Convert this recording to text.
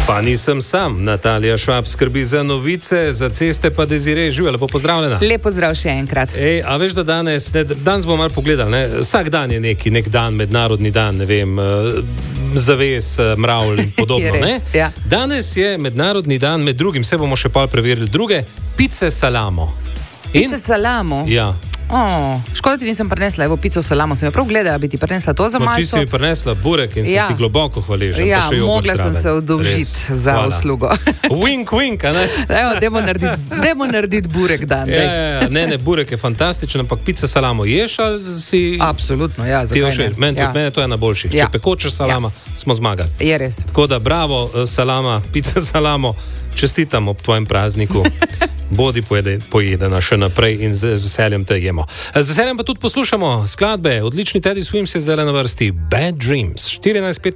Pa nisem sam, Natalija Švab skrbi za novice, za ceste pa Desiree Živa, lepo pozdravljena. Lepo zdrav še enkrat. A veš, da danes bomo malo pogledali, ne? Vsak dan je nek dan, mednarodni dan, ne vem, zaves, mravl in podobno, Res, ne? ja. Danes je mednarodni dan, med drugim, se bomo še pol preverili druge, pice salamo. Pice salamo? Ja. Škoda ti nisem prinesla, evo pico salamo, sem jo prav gledala, bi ti prinesla to za malce. Ti si mi prinesla burek in sem ti globoko hvaležen. Ja, mogla sem se oddolžiti za uslugo. Wink, wink, a ne? Evo, dajmo narediti burek dan. Ja, ne, burek je fantastičen, ampak pica salamo ješ ali si... Absolutno, ja, zakaj ne? Meni to je na boljših. Če pekočeš salama, smo zmagali. Je res. Tako da bravo, salama, pica salamo, čestitam ob tvojem prazniku. Bodi pojedena še naprej in z veseljem te jemo. Z veseljem pa tudi poslušamo skladbe. Odlični Teddy Swims je zdaj na vrsti Bad Dreams. 14:15